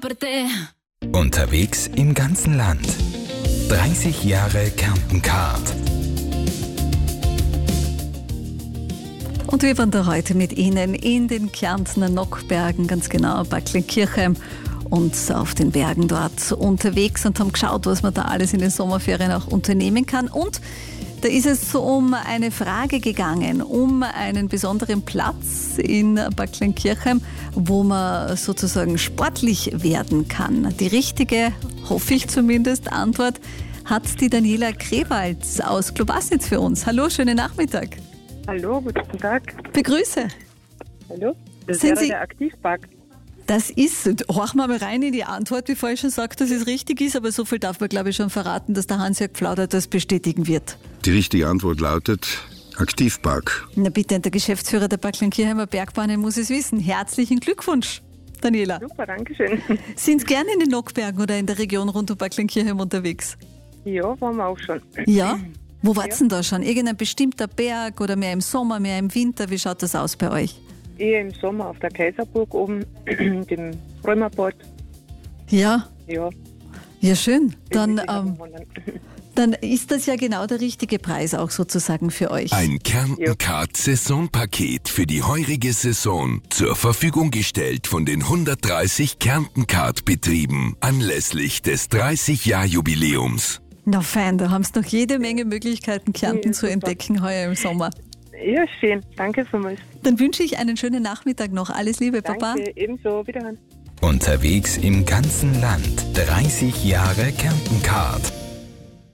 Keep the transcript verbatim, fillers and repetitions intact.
Unterwegs im ganzen Land. dreißig Jahre Kärnten Card. Und wir waren da heute mit Ihnen in den Kärntner Nockbergen, ganz genau bei Kleinkirchheim und auf den Bergen dort unterwegs und haben geschaut, was man da alles in den Sommerferien auch unternehmen kann. Und da ist es um eine Frage gegangen, um einen besonderen Platz in Bad Kleinkirchheim, wo man sozusagen sportlich werden kann. Die richtige, hoffe ich zumindest, Antwort hat die Daniela Krewalz aus Klobassnitz für uns. Hallo, schönen Nachmittag. Hallo, guten Tag. Begrüße. Hallo, das Sind wäre Sie- der Aktivpark. Das ist, horchen wir mal rein in die Antwort, bevor ich schon sage, dass es richtig ist, aber so viel darf man, glaube ich, schon verraten, dass der Hans-Jörg Pflauder das bestätigen wird. Die richtige Antwort lautet Aktivpark. Na bitte, der Geschäftsführer der Bad Kleinkirchheimer Bergbahnen muss es wissen. Herzlichen Glückwunsch, Daniela. Super, danke schön. Sind Sie gerne in den Nockbergen oder in der Region rund um Bad Kleinkirchheim unterwegs? Ja, waren wir auch schon. Ja? Wo wart's denn da schon? Irgendein bestimmter Berg oder mehr im Sommer, mehr im Winter? Wie schaut das aus bei euch? Eher im Sommer auf der Kaiserburg oben, dem Römerbad. Ja, Ja, ja schön. Dann, bin ich am ähm, Wandern. dann ist das ja genau der richtige Preis auch sozusagen für euch. Ein Kärnten Card Saisonpaket für die heurige Saison zur Verfügung gestellt von den hundertdreißig Kärnten Card Betrieben anlässlich des dreißig-Jahr-Jubiläums. Na fein, da haben Sie noch jede Menge Möglichkeiten, Kärnten Ja, zu super. entdecken heuer im Sommer. Ja, schön. Danke vielmals. Dann wünsche ich einen schönen Nachmittag noch. Alles Liebe, Papa. Danke, ebenso. Wiederhören. Unterwegs im ganzen Land. dreißig Jahre Kärnten Card.